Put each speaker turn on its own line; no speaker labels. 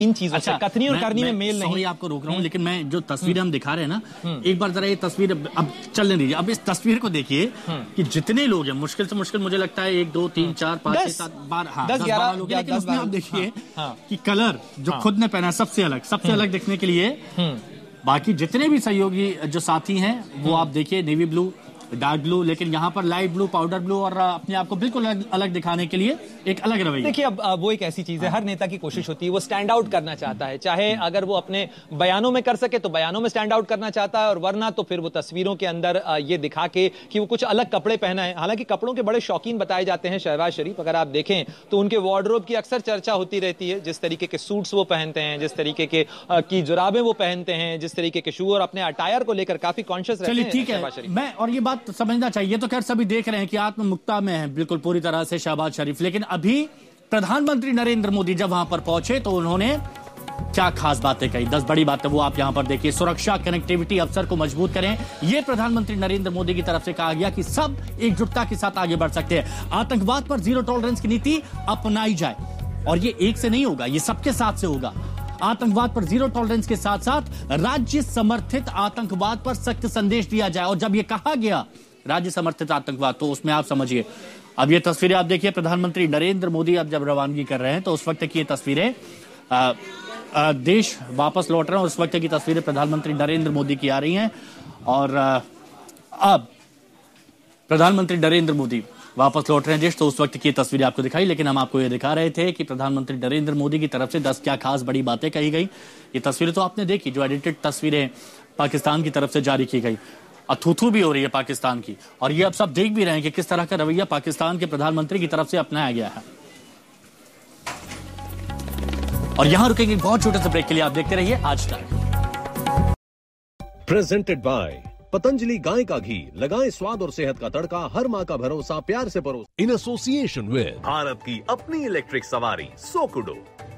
इन चीजों से कथनी और करनी में मेल नहीं।
आपको रोक रहा हूं, लेकिन मैं जो तस्वीरें हम दिखा रहे हैं ना, एक बार जरा ये तस्वीर अब चलने दीजिए। अब इस तस्वीर को देखिए कि जितने लोग हैं, मुश्किल से मुश्किल मुझे लगता है 1 2 3 4 5 6 7 12 लोग हैं, लेकिन उसमें आप देखिए कि कलर जो खुद ने पहना सबसे अलग दिखने के लिए, बाकी जितने भी सहयोगी जो साथी हैं वो आप देखिए नेवी ब्लू, डार्क ब्लू, लेकिन यहाँ पर लाइट ब्लू, पाउडर ब्लू, और अपने आप को बिल्कुल अलग दिखाने के लिए एक अलग रवैया।
देखिए अब वो एक ऐसी चीज है, हर नेता की कोशिश होती है, वो स्टैंड आउट करना चाहता है, चाहे अगर वो अपने बयानों में कर सके तो बयानों में स्टैंड आउट करना चाहता है, और वरना तो फिर वो तस्वीरों के अंदर ये दिखा के कि वो कुछ अलग कपड़े पहना है। हालांकि कपड़ों के बड़े शौकीन बताए जाते हैं शहबाज शरीफ। अगर आप देखें तो उनके वार्डरोब की अक्सर चर्चा होती रहती है, जिस तरीके के सूट्स वो पहनते हैं, जिस तरीके की जुराबें वो पहनते हैं, जिस तरीके के शू, और अपने अटायर को लेकर काफी कॉन्शियस रहते हैं।
ठीक है, मैं और ये बात समझना चाहिए, तो खैर सभी देख रहे हैं कि आत्ममुक्ता में है बिल्कुल पूरी तरह से शहबाज शरीफ, लेकिन अभी प्रधानमंत्री नरेंद्र मोदी जब वहां पर पहुंचे तो उन्होंने क्या खास बातें कही, 10 बड़ी बातें वो आप यहां पर देखिए। सुरक्षा, कनेक्टिविटी, अवसर को मजबूत करें, यह प्रधानमंत्री नरेंद्र मोदी की तरफ से कहा गया कि सब एकजुटता के साथ आगे बढ़ सकते हैं। आतंकवाद पर जीरो टॉलरेंस की नीति अपनाई जाए, और ये एक से नहीं होगा, ये सबके साथ से होगा। आतंकवाद पर जीरो टॉलरेंस के साथ साथ राज्य समर्थित आतंकवाद पर सख्त संदेश दिया जाए। और जब यह कहा गया राज्य समर्थित आतंकवाद, तो उसमें आप समझिए, अब ये तस्वीरें आप देखिए, प्रधानमंत्री नरेंद्र मोदी अब जब रवानगी कर रहे हैं तो उस वक्त की ये तस्वीरें देश वापस लौट रहे हैं, और उस वक्त की तस्वीरें प्रधानमंत्री नरेंद्र मोदी की आ रही हैं। और अब प्रधानमंत्री नरेंद्र मोदी वापस लौट रहे हैं देश, तो उस वक्त की तस्वीरें आपको दिखाई, लेकिन हम आपको ये दिखा रहे थे कि प्रधानमंत्री नरेंद्र मोदी की तरफ से 10 क्या खास बड़ी बातें कही गई। ये तस्वीरें तो आपने देखी, जो एडिटेड तस्वीरें पाकिस्तान की तरफ से जारी की गई, अथूथू भी हो रही है पाकिस्तान की, और ये अब सब देख भी रहे हैं कि किस तरह का रवैया पाकिस्तान के प्रधानमंत्री की तरफ से अपनाया गया है। और यहां रुकेंगे बहुत छोटे से ब्रेक के लिए, आप देखते रहिए आज तक।
प्रेजेंटेड बाय पतंजलि गाय का घी, लगाएं स्वाद और सेहत का तड़का, हर माँ का भरोसा प्यार से परोस, इन एसोसिएशन विद भारत की अपनी इलेक्ट्रिक सवारी सोकुडो।